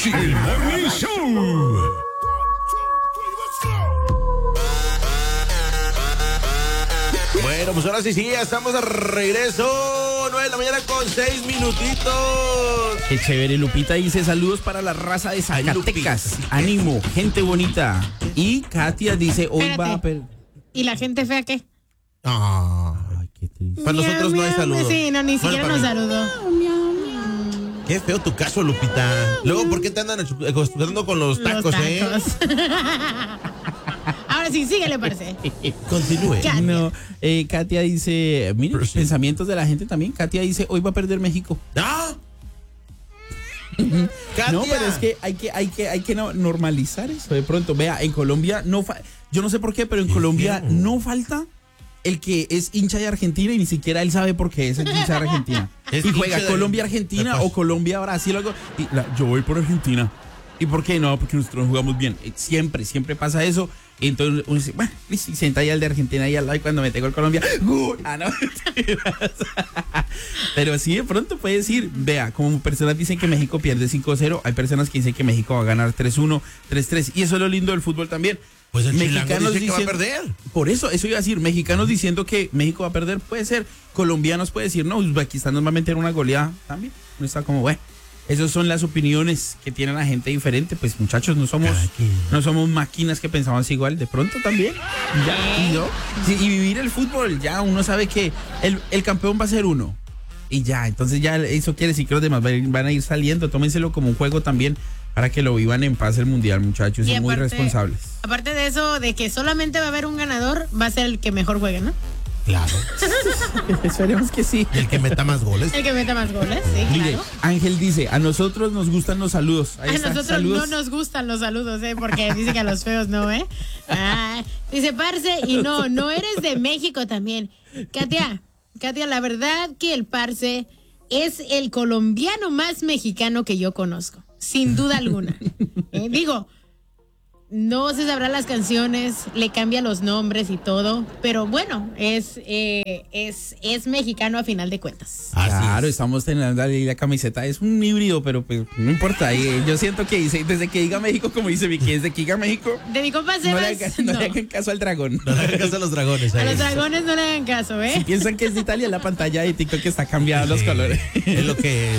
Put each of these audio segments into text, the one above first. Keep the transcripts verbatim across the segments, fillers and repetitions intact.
El Morning Show. Bueno, pues ahora sí, sí, ya estamos de regreso. nueve de la mañana con seis minutitos. Qué chévere. Lupita dice saludos para la raza de Zacatecas. Ánimo, gente bonita. Y Katia dice hoy Espérate. va a... Per... ¿Y la gente fea qué? Ay, qué triste. Para nosotros no hay Miau, saludo. Sí, no, ni Bueno, siquiera para nos mí. saludó. Qué feo tu caso, Lupita. Luego, ¿por qué te andan acostumbrando con los tacos, Los eh? tacos. Ahora sí, síguele, parce. Continúe. Ya. No, eh, Katia dice, miren, Pero sí. pensamientos de la gente también. Katia dice, hoy va a perder México. ¡Ah! Katia. No, pero es que hay que, hay que, hay que no- normalizar eso de pronto. Vea, en Colombia no fa- yo no sé por qué, pero en ¿Qué Colombia hicieron? no falta el que es hincha de Argentina y ni siquiera él sabe por qué es el hincha de Argentina. Es y hincha juega de- Colombia-Argentina de- o Colombia-Brasil o algo. Y la- yo voy por Argentina. ¿Y por qué no? Porque nosotros jugamos bien. Eh, Siempre, siempre pasa eso. Y entonces uno dice, bueno, listo, y senta ya el de Argentina ahí al lado y cuando me tengo el Colombia, ¡gol! Ah, no. Pero sí, de pronto puede decir, vea, como personas dicen que México pierde cinco cero, hay personas que dicen que México va a ganar tres uno, tres tres. Y eso es lo lindo del fútbol también. Pues el chilango Mexicanos dice que va a dicen- perder. Por eso, eso iba a decir, mexicanos diciendo que México va a perder, puede ser. Colombianos puede decir, no, Uzbekistán nos va a meter una goleada también. No está como, bueno. Esas son las opiniones que tiene la gente diferente. Pues muchachos, no somos, Cada quien. no somos máquinas que pensamos igual. De pronto también. Ya, y, ¿no? Sí, y vivir el fútbol, ya uno sabe que el, el campeón va a ser uno. Y ya, entonces ya eso quiere decir que los demás van a ir saliendo. Tómenselo como un juego también para que lo vivan en paz el mundial, muchachos. Y Son muy aparte- responsables. Aparte de eso, de que solamente va a haber un ganador, va a ser el que mejor juegue, ¿no? Claro. Esperemos que sí. El que meta más goles. El que meta más goles, sí, Mire, claro. Ángel dice, a nosotros nos gustan los saludos. Ahí A está, nosotros saludos. no nos gustan los saludos, ¿eh? Porque dice que a los feos no, ¿eh? Ah, dice, parce, y no, no eres de México también. Katia, Katia, la verdad que el parce es el colombiano más mexicano que yo conozco, sin duda alguna. Eh, digo, no se sabrá las canciones, le cambia los nombres y todo, pero bueno, es, eh, es, es mexicano a final de cuentas. Así Claro, es. estamos teniendo ahí la camiseta, es un híbrido, pero pues no importa. eh, Yo siento que dice, desde que diga México, como dice Vicky, desde que diga México, De mi compa no Sebas, le hagan, no no. le hagan caso al dragón. No le hagan caso a los dragones. A ahí. los dragones no le hagan caso, ¿eh? Si piensan que es de Italia, la pantalla de TikTok está cambiada los Sí, colores. Es lo que es.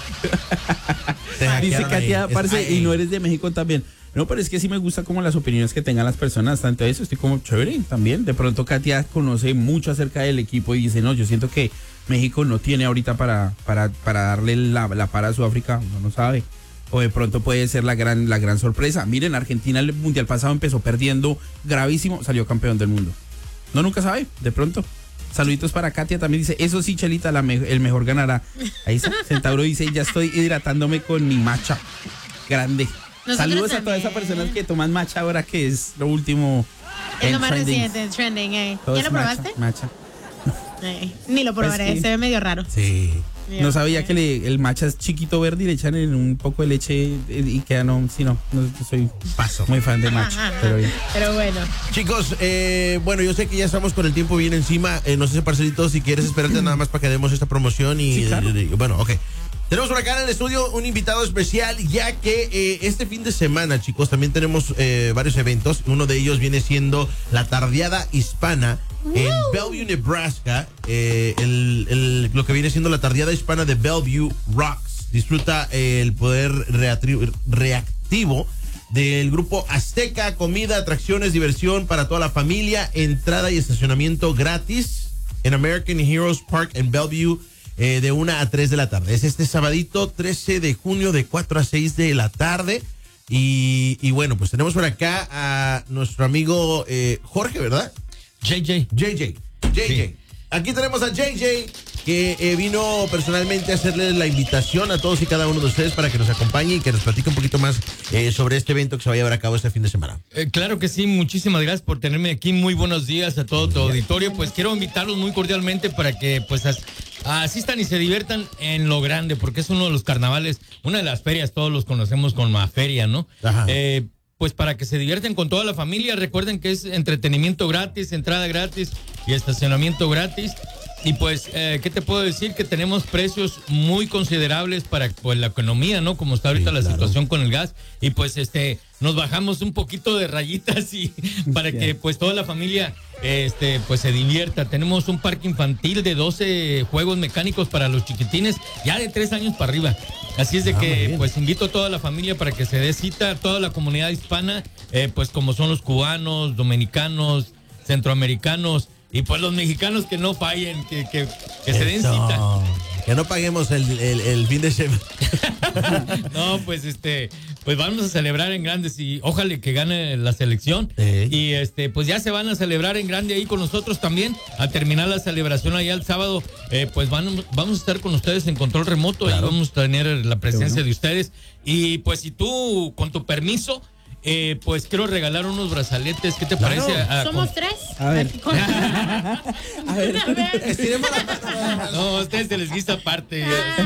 Te Dice hackearon Katia, ahí. parce, Es- y no eres de México también. No, pero es que sí me gusta como las opiniones que tengan las personas, tanto eso, estoy como chévere también. De pronto Katia conoce mucho acerca del equipo y dice, no, yo siento que México no tiene ahorita para, para, para darle la, la para a Sudáfrica, uno no sabe. O de pronto puede ser la gran, la gran sorpresa. Miren, Argentina el mundial pasado empezó perdiendo gravísimo, salió campeón del mundo. No, nunca sabe, de pronto. Saluditos para Katia, también dice, eso sí, Chelita, la me- el mejor ganará. Ahí está, Centauro dice, ya estoy hidratándome con mi matcha grande. Nosotros Saludos a todas esas también. personas que toman matcha ahora que es lo último. Es en lo más trending. reciente, trending, ¿eh? Todo ¿Ya es lo matcha, probaste? matcha. Eh, ni lo probaré, Pues sí. se ve medio raro. Sí. No sabía que le- el matcha es chiquito verde y le echan en un poco de leche eh, y queda no, sí, no, no yo soy Paso. muy fan de matcha, pero bien. Pero bueno. Chicos, eh, bueno, yo sé que ya estamos con el tiempo bien encima. Eh, no sé, Parcelito, si quieres esperarte nada más para que demos esta promoción y... Sí, claro. y- y- bueno, ok. Tenemos por acá en el estudio un invitado especial, ya que eh, este fin de semana, chicos, también tenemos eh, varios eventos. Uno de ellos viene siendo la Tardeada Hispana en Bellevue, Nebraska. Eh, el- el- lo que viene siendo la Tardeada Hispana de Bellevue Rocks. Disfruta eh, el poder reatri- reactivo del grupo Azteca, comida, atracciones, diversión para toda la familia, entrada y estacionamiento gratis en American Heroes Park en Bellevue. Eh, de una a tres de la tarde. Es este sabadito trece de junio de cuatro a seis de la tarde. Y, y bueno, pues tenemos por acá a nuestro amigo eh, Jorge, ¿verdad? J J. J J. J J. Sí. Aquí tenemos a J J que eh, vino personalmente a hacerle la invitación a todos y cada uno de ustedes para que nos acompañe y que nos platique un poquito más eh, sobre este evento que se va a llevar a cabo este fin de semana. Eh, claro que sí, muchísimas gracias por tenerme aquí. Muy buenos días a todo tu auditorio. Pues quiero invitarlos muy cordialmente para que pues as- asistan y se diviertan en lo grande, porque es uno de los carnavales, una de las ferias, todos los conocemos como la feria, ¿no? Ajá. Eh, pues para que se divierten con toda la familia. Recuerden que es entretenimiento gratis, entrada gratis y estacionamiento gratis. y pues, eh, ¿qué te puedo decir? Que tenemos precios muy considerables para pues, la economía, ¿no? Como está ahorita Sí, la claro. situación con el gas. Y pues, este, nos bajamos un poquito de rayitas y para que pues toda la familia, este, pues se divierta. Tenemos un parque infantil de doce juegos mecánicos para los chiquitines, ya de tres años para arriba. Así es de Ah, muy que, bien. pues, invito a toda la familia para que se dé cita, a toda la comunidad hispana, eh, pues como son los cubanos, dominicanos, centroamericanos y pues los mexicanos que no fallen, que, que, que se den Eso. cita. Que no paguemos el, el, el fin de semana. No, pues este, pues vamos a celebrar en grande y ojalá que gane la selección. Sí. Y este, pues ya se van a celebrar en grande ahí con nosotros también. Al terminar la celebración allá el sábado, eh, pues van, vamos a estar con ustedes en control remoto. Claro. Ahí vamos a tener la presencia bueno. de ustedes. Y pues si tú, con tu permiso, eh, pues quiero regalar unos brazaletes. ¿Qué te Claro. parece? A- a- Somos con- tres. A ver. Aquí con- A ver. A ver. Estiremos la pata. No, a ustedes se les guista aparte.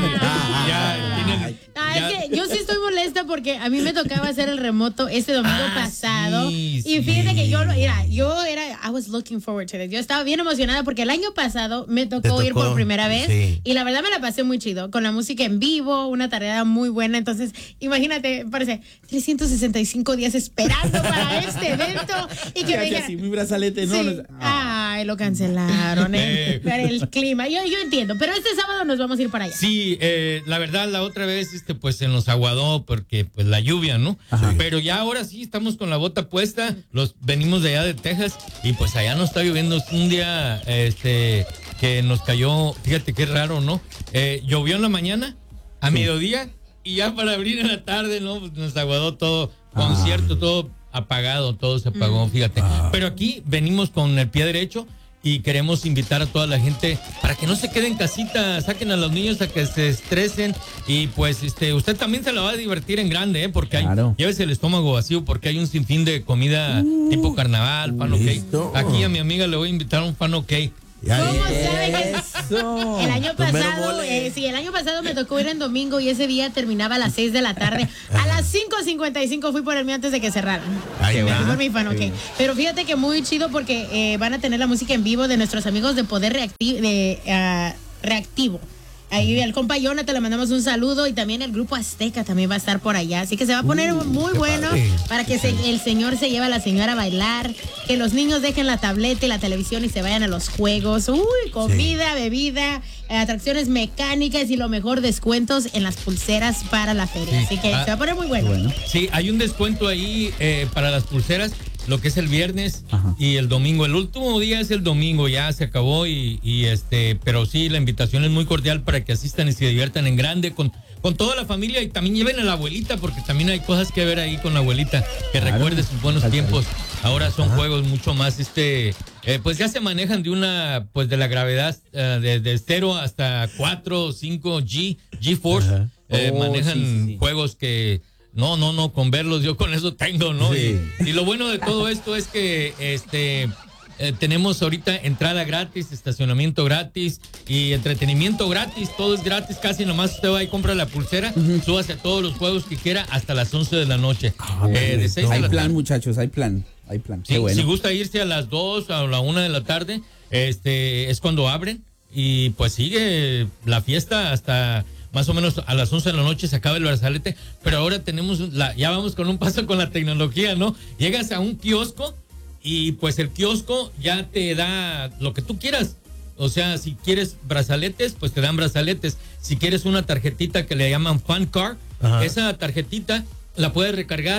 Ah. Ya, tienen- Ah, ya- es que yo sí estoy molesta porque a mí me tocaba hacer el remoto este domingo Ah, pasado. sí, y fíjate sí. que yo, lo- mira, yo era, I was looking forward to this. Yo estaba bien emocionada porque el año pasado me tocó, Te ir tocó, por primera vez. sí. Y la verdad me la pasé muy chido, con la música en vivo, una tarea muy buena. Entonces, imagínate, parece trescientos sesenta y cinco días esperando para este evento. Y que ¿Qué me hace dijeran, así mi brazalete? No, sí. no- ah. Ay, lo cancelaron, ¿eh? Eh. Para el clima. Yo, yo entiendo, pero este sábado nos vamos a ir para allá. Sí, eh, la verdad, la otra vez, este, pues se nos aguadó porque, pues, la lluvia, ¿no? Ajá. Pero ya ahora sí estamos con la bota puesta. Los venimos de allá de Texas y, pues, allá no está lloviendo. Es un día, este, que nos cayó. Fíjate qué raro, ¿no? Eh, llovió en la mañana, a mediodía y ya para abrir en la tarde, ¿no? Pues nos aguadó todo, concierto, todo apagado, todo se apagó. Fíjate. Pero aquí venimos con el pie derecho. Y queremos invitar a toda la gente para que no se queden en casita, saquen a los niños a que se estresen y pues este usted también se la va a divertir en grande, ¿eh? Porque hay, Claro. llévese el estómago vacío porque hay un sinfín de comida tipo carnaval, pan listo. ok. Aquí a mi amiga le voy a invitar un pan ok. Ya, ¿Cómo ya. sabe que Eso. el año Número pasado, mole. eh, sí, el año pasado me tocó ir en domingo y ese día terminaba a las seis de la tarde. A las cinco cincuenta y cinco fui por el mío antes de que cerraran. Ahí Me va. fui por mi fan, ok. Sí. Pero fíjate que muy chido porque eh, van a tener la música en vivo de nuestros amigos de Poder Reacti- de, ah, Reactivo. Ahí al compa Jonathan le mandamos un saludo y también el grupo Azteca también va a estar por allá. Así que se va a poner muy qué bueno padre. para que se- el señor se lleve a la señora a bailar, que los niños dejen la tableta y la televisión y se vayan a los juegos. Uy, comida, bebida, eh, atracciones mecánicas y lo mejor, descuentos en las pulseras para la feria. Sí. Así que Ah, se va a poner muy bueno. Bueno. Sí, hay un descuento ahí eh, para las pulseras, lo que es el viernes Ajá. y el domingo. El último día es el domingo, ya se acabó y, y este, pero sí, la invitación es muy cordial para que asistan y se diviertan en grande con, con toda la familia y también lleven a la abuelita porque también hay cosas que ver ahí con la abuelita, que Claro. recuerde sus buenos Falta tiempos. Ahora son juegos mucho más, este, eh, pues ya se manejan de una, pues de la gravedad eh, de, de cero hasta cuatro o cinco G, G-Force. Ajá. Eh, Oh, manejan sí, sí, sí. juegos que no, no, no, con verlos yo con eso tengo, ¿no? Sí. Y, y lo bueno de todo esto es que este eh, tenemos ahorita entrada gratis, estacionamiento gratis y entretenimiento gratis, todo es gratis, casi nomás usted va y compra la pulsera, súbase a todos los juegos que quiera hasta las once de la noche. Eh, de seis a Hay la plan, tarde. muchachos, hay plan. Hay plan. Sí, Qué bueno. si gusta irse a las dos a la una de la tarde, este es cuando abren y pues sigue la fiesta hasta más o menos a las once de la noche se acaba el brazalete, pero ahora tenemos la, ya vamos con un paso con la tecnología, ¿no? Llegas a un kiosco y pues el kiosco ya te da lo que tú quieras. O sea, si quieres brazaletes, pues te dan brazaletes. Si quieres una tarjetita que le llaman Fan Card, Ajá. esa tarjetita la puedes recargar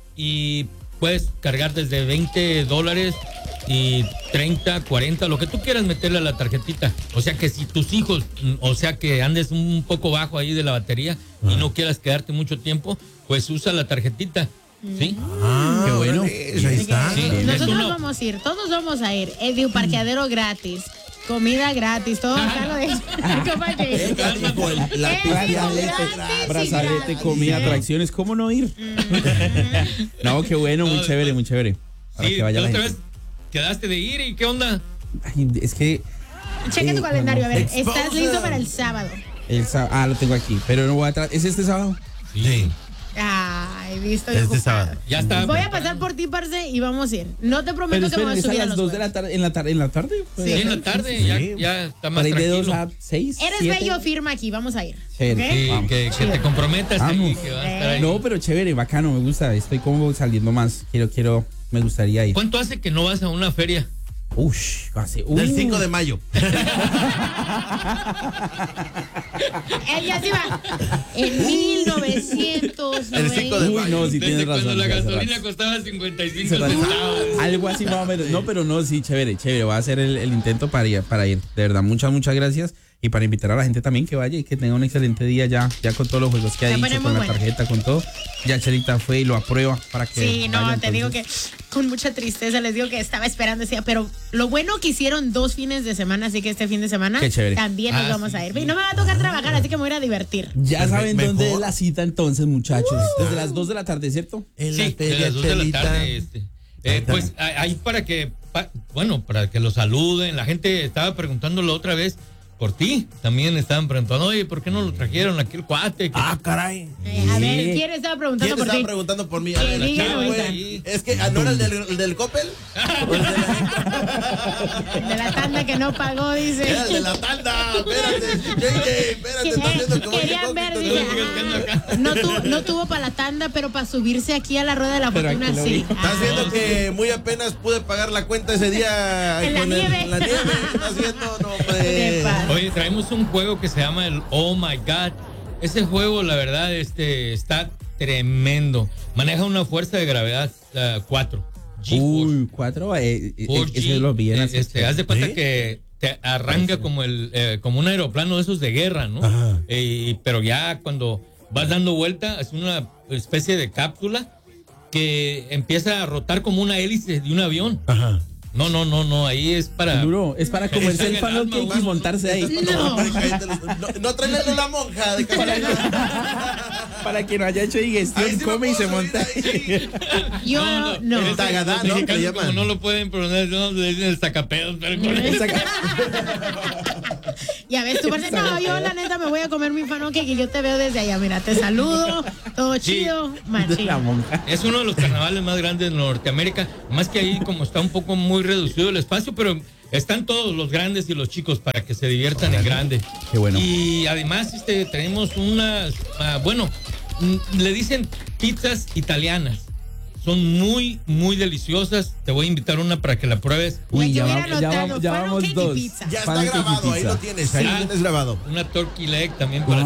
y puedes cargar desde veinte dólares y treinta, cuarenta, lo que tú quieras meterle a la tarjetita. O sea que si tus hijos, mm, o sea que andes un poco bajo ahí de la batería y no quieras quedarte mucho tiempo, pues usa la tarjetita. ¿Sí? Ah, Qué bueno. órale, ahí está. Sí. es Nosotros uno- vamos a ir, todos vamos a ir. Eh, digo, parqueadero gratis, comida gratis, todo acá lo de compa Jay. Ella dijo el- la Eh, brazalete gratis. gratis. Brazalete, gratis. comida, atracciones, ¿cómo no ir? No, qué bueno, muy No, chévere, muy chévere. Para Sí, que vaya la la otra gente. vez quedaste de ir y qué onda. Ay, es que Checa tu Eh, calendario, a ver, Exposure. ¿estás listo para el sábado? el sá- ah, lo tengo aquí, pero no voy a tra- ¿Es este sábado? Sí. Ay, Ay, visto. Este sábado. Ya está. Voy a pasar por ti, parce, y vamos a ir. No te prometo Pero que me voy esperen, a ¿es a subir a las los dos de la juegos. tarde? ¿En la tarde? ¿En la tarde? Sí, en la tarde, ya, Sí. ya está más Para ir de tranquilo. dos a seis. Eres siete. bello, firma aquí, vamos a ir. Chévere. ¿ok? Sí, Vamos. que, que te comprometas ahí, Vamos. que vas a estar ahí. No, pero chévere, bacano, me gusta. Estoy como saliendo más. Quiero, quiero, me gustaría ir. ¿Cuánto hace que no vas a una feria? Ush, hace. Uh. Del cinco de mayo. Él ya se va. En mil novecientos El cinco de Uy, no, sí Desde tienes cuando razón. la ya hace gasolina rato. costaba cincuenta y cinco Hace rato. centavos. Algo así más o menos. No, pero no, sí, chévere, chévere. Voy a hacer el, el intento para ir, para ir. De verdad, muchas, muchas gracias. Y para invitar a la gente también que vaya y que tenga un excelente día ya, ya con todos los juegos que ha Se dicho, pone con muy la bueno. tarjeta, con todo. Ya Chelita fue y lo aprueba para que. Sí, no, vaya, te digo que entonces. con mucha tristeza les digo que estaba esperando, decía, pero lo bueno que hicieron dos fines de semana, así que este fin de semana Qué chévere. también nos Ah, vamos sí, a ir. sí. Y no me va a tocar trabajar, así que me voy a ir a divertir. Ya Me- saben mejor. dónde es la cita entonces, muchachos. Desde las dos de la tarde, ¿cierto? En Sí, de las dos de la tarde. Este. Eh, pues a- ahí para que, pa- bueno, para que lo saluden. La gente estaba preguntándolo otra vez por ti. También estaban preguntando, oye, ¿por qué no lo trajeron aquí el cuate? Que- Ah, caray. Eh, a ver, ¿quién estaba ¿Quién preguntando te por estaba ti? preguntando por mí? A Que ver, digan ¿quién ahorita. fue? Es que, ah, ¿no era el del, el del Coppel? ¿O el de la- De la tanda que no pagó, dice. Era el de la tanda. Espérate, J J, espérate, está haciendo como Querían ver, incógnito, dice, ¿no? ah, no, tuvo, no tuvo para la tanda, pero para subirse aquí a la rueda de la Pero fortuna aquí lo sí. vi. Estás Ah. viendo que muy apenas pude pagar la cuenta ese día En la con el- nieve. la nieve. ¿Qué está haciendo? No, Qué pues. padre. Oye, traemos un juego que se llama el Oh My God. Ese juego, la verdad, este está tremendo. Maneja una fuerza de gravedad cuatro. Uy, cuatro. Eh, eh, cuatro eso lo vi en eh, la- este, haz de cuenta ¿Sí? que te arranca como el eh, como un aeroplano de esos de guerra, ¿no? Ajá. Eh, pero ya cuando vas dando vuelta es una especie de cápsula que empieza a rotar como una hélice de un avión. Ajá. No, no, no, no, ahí es para Duro, es para comerse el salga el funnel alma, cake y humano. montarse ahí. No. No, no traen el de la monja de casualidad. Para quien no haya hecho digestión, Ahí sí me come y puedo se subir monta. ahí. Yo no. Ese- Tagadá, los ¿no? mexicanos, Que le llaman. como no lo pueden pronunciar, no, le dicen el sacapedos, pero con eso. Ya ves, tú parece, no, yo la neta me voy a comer mi fanoque que yo te veo desde allá. Mira, te saludo, todo Sí. chido, De machín. la monja. Es uno de los carnavales más grandes de Norteamérica, más que ahí como está un poco muy reducido el espacio, pero están todos los grandes y los chicos para que se diviertan en grande. Qué bueno. Y además este tenemos unas, ah, bueno, mm, le dicen pizzas italianas. Son muy, muy deliciosas. Te voy a invitar una para que la pruebes. Uy, ya, Yo hubiera vamos, ya, anotado, vamos, ya funnel vamos cake y dos. pizza. Ya está Pancake y grabado, ahí pizza. lo tienes, ahí lo Ah, tienes grabado. Una turkey leg también para ti.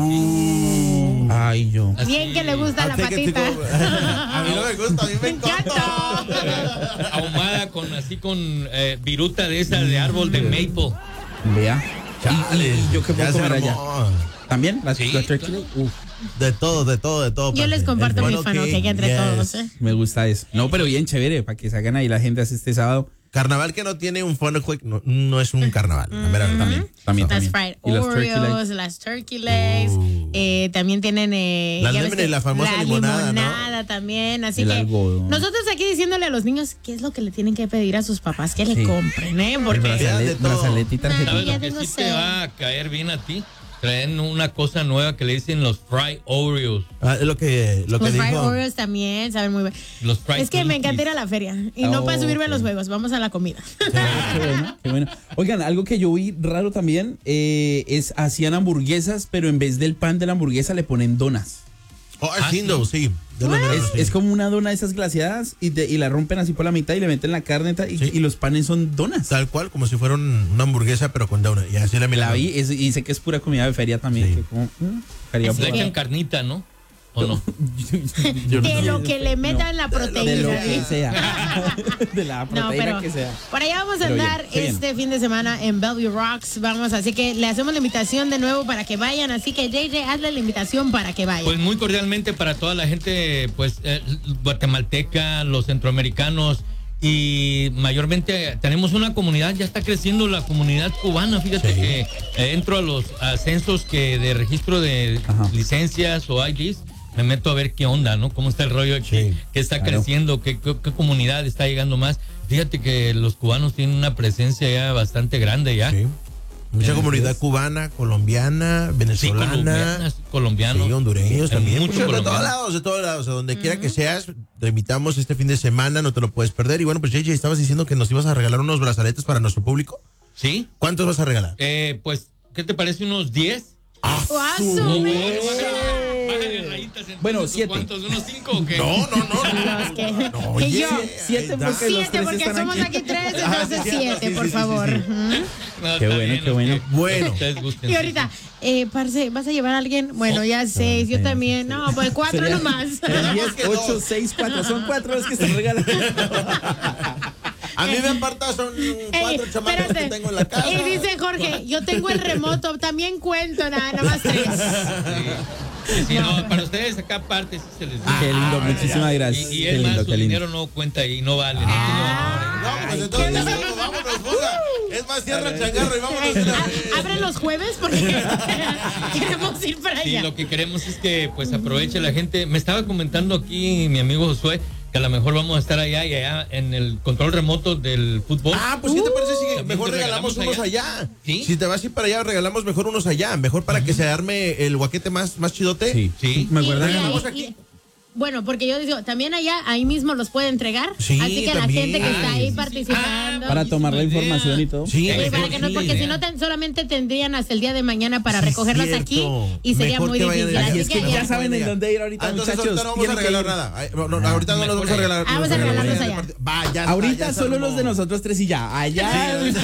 Uh, Ay, yo. Así. Bien que le gusta la I'll take it to patita. go. A mí no me gusta, a mí me encanta. Ahumada con así con eh, viruta de esa de árbol de maple. Vea. Y, y- y yo qué Ya puedo se comer allá. armó. ¿También? ¿Las, Sí, las turkey leg? Uf, De todo, de todo, de todo. Yo les parce. comparto El mi funnel fanoque cake, entre yes. todos, ¿eh? me gusta eso. No, pero bien chévere, para que salgan ahí la gente hace este sábado. Carnaval que no tiene un funnel cake no, no es un carnaval. la mera verdad. También, también, Las también. fried Y las turkey legs. Oreos, las turkey legs, eh, también tienen eh, La ya lemon ves que y la famosa la limonada, ¿no? limonada también, así El que algodón. nosotros aquí diciéndole a los niños qué es lo que le tienen que pedir a sus papás que le Sí. compren, ¿eh? El Porque brazalete. Brazalete, brazalete y tarjeta. ¿Sabes ya lo que tengo sí sed. te va a caer bien a ti? Traen una cosa nueva que le dicen los fried Oreos. Ah, es lo que, lo que los fried dijo. Oreos también saben muy bien. Los fried Es que me encanta ir Twinkies. a la feria y no Oh, para subirme a los ok. juegos, vamos a la comida. Qué bueno, qué bueno. Oigan, algo que yo vi raro también eh, es hacían hamburguesas, pero en vez del pan de la hamburguesa le ponen donas. Oh, Ah, el Tindo, sí. Yo lo miré, Es, sí. es como una dona de esas glaseadas y, de- y la rompen así por la mitad y le meten la carne ta- y, Sí. y los panes son donas. Tal cual, como si fuera un- una hamburguesa, pero con donut. Y así la La miraba. vi es- y sé que es pura comida de feria también. Sí. Que como, mm, quería Así Le probar. echan carnita, ¿no? ¿O no? Yo no De sé. lo que le metan la proteína. De lo ¿eh? que sea. De la No, proteína pero que sea. por allá vamos a Pero bien, andar qué bien. este fin de semana en Bellevue Rocks. Vamos, así que le hacemos la invitación de nuevo para que vayan. Así que J J, hazle la invitación para que vayan. Pues muy cordialmente para toda la gente, pues eh, guatemalteca, los centroamericanos y mayormente tenemos una comunidad, ya está creciendo la comunidad cubana. Fíjate Sí. que eh, entro a los ascensos que de registro de Ajá. licencias o I Ds. Me meto a ver qué onda, ¿no? Cómo está el rollo aquí, Sí, qué está claro. creciendo, qué, qué, qué comunidad está llegando más. Fíjate que los cubanos tienen una presencia ya bastante grande ya. Sí. Mucha comunidad cubana, colombiana, Sí, venezolana. colombianas, colombianos. Sí, hondureños Hay también. mucho Pues, de todos colombiano. lados, de todos lados. A donde quiera que seas, te invitamos este fin de semana, no te lo puedes perder. Y bueno, pues J J, estabas diciendo que nos ibas a regalar unos brazaletes para nuestro público. ¿Sí? ¿Cuántos vas a regalar? Eh, pues, ¿qué te parece? ¿Unos diez? ¡Guaso, No, güey! bueno, bájale, bájale rayitas, entonces, Bueno, siete. ¿Cuántos? ¿Unos cinco o qué? No, no, no. no. Los que- No, que oye, yo. Siete ahí porque está. los Siete, tres porque están somos aquí. aquí tres, Ah, entonces sí, cierto, siete, sí, por sí, sí, favor. sí, sí. Ujú. No, Qué está bueno, bien, qué bueno. ok. Bueno. Ustedes gusten. Y ahorita, eh, parce, ¿vas a llevar a alguien? Bueno, ya seis, yo también. No, pues cuatro Sería- nomás. serían diez, que ocho, dos. seis, cuatro. Son cuatro los que se regalan. A mí me aparta, son cuatro Ey, chamacos que espérate. tengo en la casa. Y dice Jorge, yo tengo el remoto, también cuento, nada, nada más tres. Sí, sí, no, para ustedes acá aparte sí se les dice. Qué lindo, Ah, muchísimas Y, gracias. y Qué es más, lindo, su qué lindo. dinero no cuenta y no vale. No, pues entonces ya sabemos, vámonos, fuga. Es más, cierra el changarro y vámonos de una vez. A- Abren los jueves porque queremos ir para Sí, allá. lo que queremos es que pues aproveche la gente. Me estaba comentando aquí mi amigo Josué que a lo mejor vamos a estar allá y allá en el control remoto del fútbol. Ah, pues ¿qué te parece si También mejor te regalamos regalamos unos allá? ¿Sí? Si te vas a ir para allá, regalamos mejor unos allá. Mejor para que se arme el guaquete más, más chidote. Sí, Sí. Me Y- acuerdo y- que Vamos y- aquí. y- bueno, porque yo digo, también allá, ahí mismo los puede entregar. Sí, Así que también. la gente que está Ay, ahí sí, sí. participando. Ah, para tomar la buenísima información idea. y todo. Sí, Sí, mejor para que no, sí. porque si no ten- solamente tendrían hasta el día de mañana para Sí, recogerlos cierto. aquí y sería Mejor muy que vayan difícil. allá. Así Así es que que ya ya- saben en dónde ir ahorita, Ah, entonces muchachos. ahorita no vamos a Tienen que regalar ir. nada. Ay, no, no, ahorita no los vamos a regalar. Ah, vamos a Los regalarlos regalamos allá. Va, ya está, Ahorita ya se solo armó. los de nosotros tres y ya. Allá. Así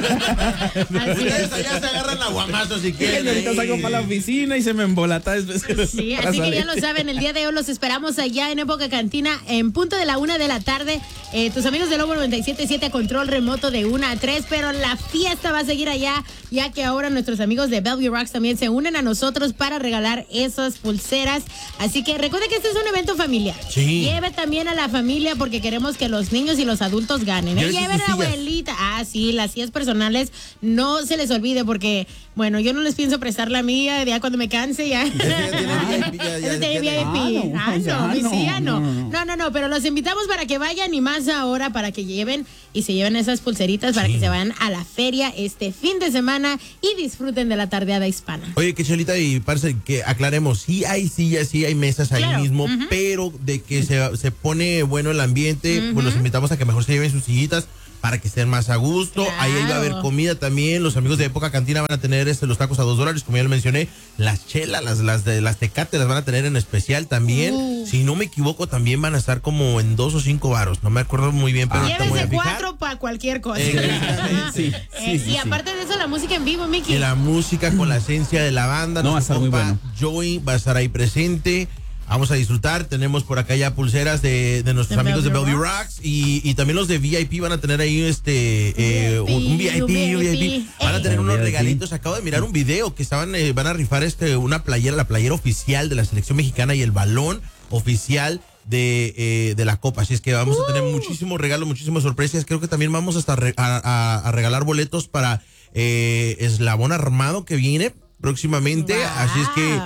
Ustedes es. allá se agarran aguamazos si Que quieren. ahorita ahí. salgo para la oficina y se me embolata después. Sí, para así que ya salir. lo saben, el día de hoy los esperamos allá en Época Cantina en punto de la una de la tarde. Eh, tus amigos de Lobo noventa y siete punto siete control remoto de una a tres, pero la fiesta va a seguir allá, ya que ahora nuestros amigos de Bellevue Rocks también se unen a nosotros para regalar esas pulseras. Así que recuerde que este es un evento familiar. Sí. Lleve también a la familia porque queremos que los niños y los adultos ganen. ¿eh? Llévese Lleven a sus la sillas. abuelita. Ah, sí, las sillas personales no se les olvide porque, bueno, yo no les pienso prestar la mía ya cuando me canse ya. Ese ya tiene V I P, ya- ya Ese tiene tiene. V I P. Ah, Ah, no, ya no, mi no, silla no. no, no. No, no, no, pero los invitamos para que vayan y más ahora para que lleven y se lleven esas pulseritas para que se vayan a la feria este fin de semana y disfruten de la tardeada hispana. Oye, que Chelita y parce, que aclaremos, sí hay sillas, sí hay mesas ahí Claro, mismo, ujú. pero de que se, se pone bueno el ambiente, pues los invitamos a que mejor se lleven sus sillitas para que estén más a gusto. Claro. Ahí va a haber comida también. Los amigos de Época Cantina van a tener este, los tacos a dos dólares, como ya lo mencioné. Las chelas, las, las de las tecates las van a tener en especial también. Uh. Si no me equivoco, también van a estar como en dos o cinco varos. No me acuerdo muy bien, pero ahorita me voy a Llévense fijar. cuatro para cualquier cosa. Exactamente. Sí, Eh, sí, sí, y sí. aparte de eso, la música en vivo, Mickey. Y la música con la esencia de la banda. No, va a nuestro estar muy compa bueno. Joey va a estar ahí presente. Vamos a disfrutar. Tenemos por acá ya pulseras de, de nuestros De amigos de Bellevue Bellevue Rocks. Y, y también los de V I P van a tener ahí este eh, un, un V I P, un un V I P. V I P. Van a tener Ey. unos V I P. regalitos. Acabo de mirar un video que estaban eh, van a rifar este una playera, la playera oficial de la selección mexicana y el balón oficial de, eh, de la Copa. Así es que vamos a tener muchísimos regalos, muchísimas sorpresas. Creo que también vamos hasta re- a, a- a regalar boletos para eh, Eslabón Armado que viene próximamente. Wow. Así es que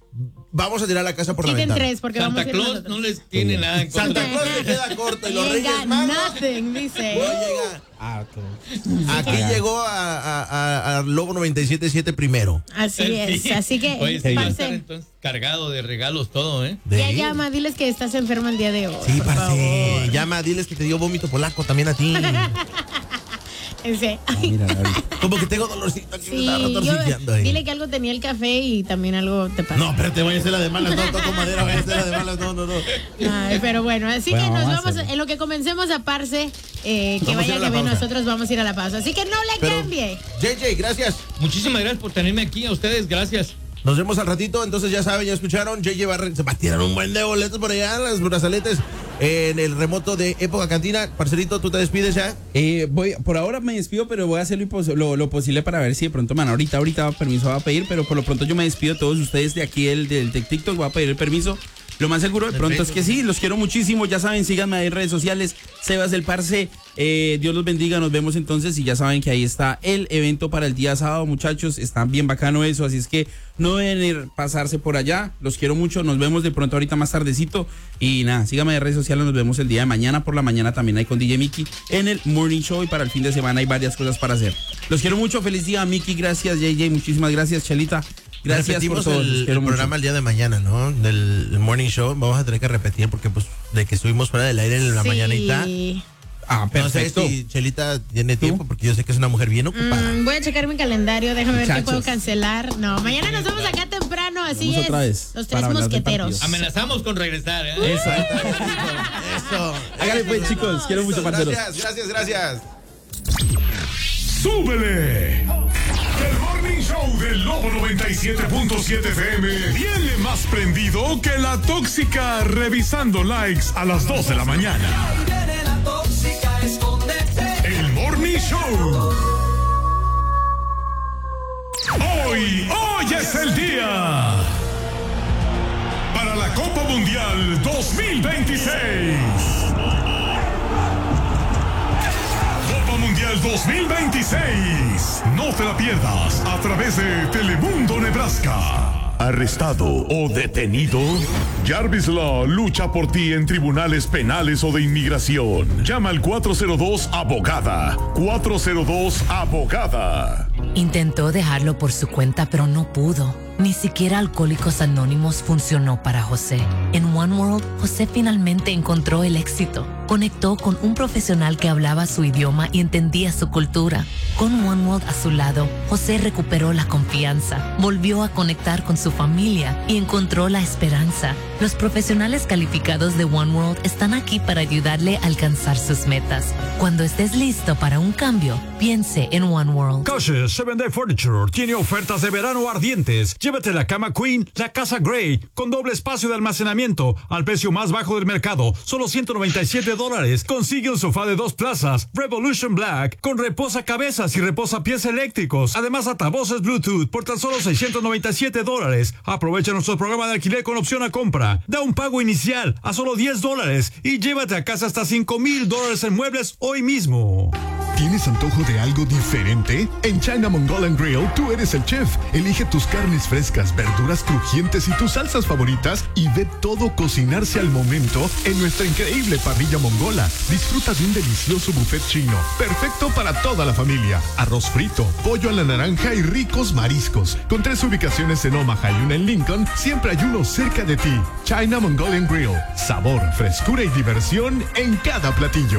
vamos a tirar la casa por la Quiten ventana. tres porque vamos a Santa ir Claus nosotros. no les tiene nada en contra. Santa Claus le queda corto y los Llega Reyes Magos nothing, dice. no llega. Ah, ok. Aquí Ah. llegó a, a- a- a Lobo noventa y siete punto siete primero. Así es. Sí. Así que, Oye, sí, va a estar parce, entonces cargado de regalos todo, ¿eh? De ya ahí. llama, diles que estás enfermo el día de hoy. Sí, por parce. favor. Llama, diles que te dio vómito polaco también a ti. Ese. Ah, mira, ahorita. Como que tengo dolorcito aquí, me Sí, está yo- retorcilleando ahí. dile que algo tenía el café y también algo te pasa. No, espérate, voy a hacer la de malas, no toco madera, voy a hacer la de malas, no, no, no. Ay, pero bueno, así Bueno, que nos vamos a vamos, hacerlo. en lo que comencemos a Parce, eh, que Vamos a ir vaya a que la bien, pausa. nosotros vamos a ir a la pausa. Así que no le Pero, cambie. J J, gracias. Muchísimas gracias por tenerme aquí. A ustedes, gracias. Nos vemos al ratito, entonces ya saben, ya escucharon, J J va a, re- se va a tirar un buen de boletos por allá, las brazaletes en el remoto de Época Cantina. Parcerito, tú te despides ya. Eh, voy, por ahora me despido, pero voy a hacer lo, impos- lo, lo posible para ver si de pronto, man, ahorita, ahorita permiso va a pedir, pero por lo pronto yo me despido de todos ustedes de aquí del, del, del TikTok, voy a pedir el permiso Lo más seguro de El pronto es Facebook. que sí, los quiero muchísimo, ya saben, síganme ahí en redes sociales, Sebas del Parce, eh, Dios los bendiga, nos vemos entonces y ya saben que ahí está el evento para el día sábado, muchachos, está bien bacano eso, así es que no deben ir pasarse por allá, los quiero mucho, nos vemos de pronto ahorita más tardecito y nada, síganme en redes sociales, nos vemos el día de mañana, por la mañana también hay con D J Mickey en el Morning Show y para el fin de semana hay varias cosas para hacer. Los quiero mucho, feliz día Mickey, gracias J J, muchísimas gracias Chelita. Gracias Repetimos por todo. el, el programa el día de mañana, ¿no? Del el morning show. Vamos a tener que repetir porque, pues, de que estuvimos fuera del aire en la Sí. mañanita. Ah, No perfecto. sé si Chelita tiene tiempo porque yo sé que es una mujer bien ocupada. Mm, voy a checar mi calendario, déjame ver qué Muchachos. puedo cancelar. No, mañana nos vemos acá temprano, así Vamos es. otra vez Los para tres hablar del mosqueteros. partido. Amenazamos con regresar, ¿eh? Exacto. Eso. Hágale pues, chicos, quiero mucho, parceros. Gracias, gracias, gracias. ¡Súbele! El Morning Show del Lobo noventa y siete punto siete F M viene más prendido que la tóxica revisando likes a las dos de la mañana. El Morning Show. Hoy, hoy es el día para la Copa Mundial dos mil veintiséis. Copa Mundial dos mil veintiséis. No te la pierdas a través de Telemundo Nebraska. ¿Arrestado o detenido? Jarvis Law lucha por ti en tribunales penales o de inmigración. Llama al cuatro cero dos abogada. cuatro cero dos abogada. Intentó dejarlo por su cuenta, pero no pudo. Ni siquiera Alcohólicos Anónimos funcionó para José. En One World, José finalmente encontró el éxito. Conectó con un profesional que hablaba su idioma y entendía su cultura. Con One World a su lado, José recuperó la confianza, volvió a conectar con su familia y encontró la esperanza. Los profesionales calificados de One World están aquí para ayudarle a alcanzar sus metas. Cuando estés listo para un cambio, piense en One World. Cache Seven Day Furniture tiene ofertas de verano ardientes. Llévate la cama Queen, la casa Grey, con doble espacio de almacenamiento, al precio más bajo del mercado, solo ciento noventa y siete dólares. Consigue un sofá de dos plazas, Revolution Black, con reposacabezas y reposapiés eléctricos. Además, altavoces Bluetooth por tan solo seiscientos noventa y siete dólares. Aprovecha nuestro programa de alquiler con opción a compra. Da un pago inicial a solo diez dólares y llévate a casa hasta cinco mil dólares en muebles hoy mismo. ¿Tienes antojo de algo diferente? En China Mongolian Grill tú eres el chef. Elige tus carnes frescas, verduras crujientes y tus salsas favoritas y ve todo cocinarse al momento en nuestra increíble parrilla mongola. Disfruta de un delicioso buffet chino, perfecto para toda la familia. Arroz frito, pollo a la naranja y ricos mariscos. Con tres ubicaciones en Omaha y una en Lincoln, siempre hay uno cerca de ti. China Mongolian Grill. Sabor, frescura y diversión en cada platillo.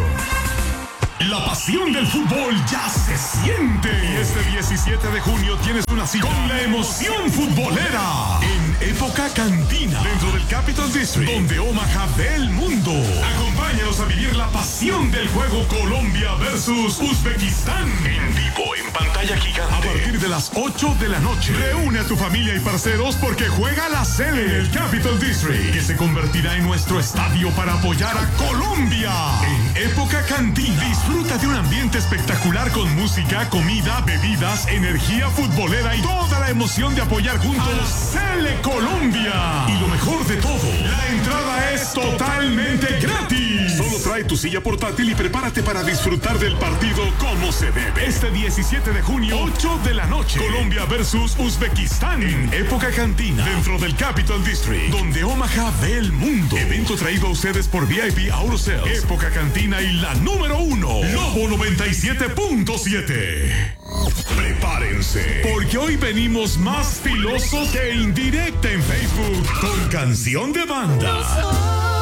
La pasión del fútbol ya se siente. Y este diecisiete de junio tienes una cita con la emoción futbolera en Época Cantina, dentro del Capital District, donde Omaha ve el mundo. Acompáñanos a vivir la pasión del juego Colombia versus Uzbekistán en vivo en pantalla gigante a partir de las ocho de la noche. Reúne a tu familia y parceros porque juega la sede en el Capital District, que se convertirá en nuestro estadio para apoyar a Colombia. En Época Cantina disfruta de un ambiente espectacular con música, comida, bebidas, energía futbolera y toda la emoción de apoyar juntos a Sele Colombia. Y lo mejor de todo, la entrada es totalmente gratis. Solo trae tu silla portátil y prepárate para disfrutar del partido como se debe. Este diecisiete de junio, ocho de la noche, Colombia versus Uzbekistán en Época Cantina, dentro del Capital District, donde Omaha ve el mundo. Evento traído a ustedes por V I P Auto Sales, Época Cantina y la número uno, Lobo noventa y siete punto siete. Prepárense, porque hoy venimos más filosos que indirecta en Facebook con canción de banda.